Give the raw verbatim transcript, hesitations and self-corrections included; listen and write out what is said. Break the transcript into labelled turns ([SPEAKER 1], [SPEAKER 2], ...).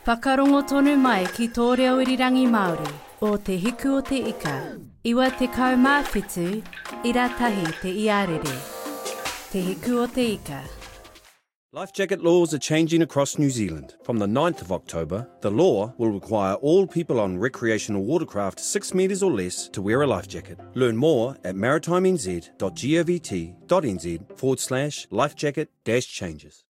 [SPEAKER 1] Whakarongo tonu mai ki tō reo irirangi Māori o te hiku o te ika. Iwa te kaumāwhitu, ira tahi te iarere. Te hiku o te ika.
[SPEAKER 2] Life jacket laws are changing across New Zealand. From the ninth of October, the law will require all people on recreational watercraft six metres or less to wear a life jacket. Learn more at maritimenz.govt.nz forward slash lifejacket dash changes.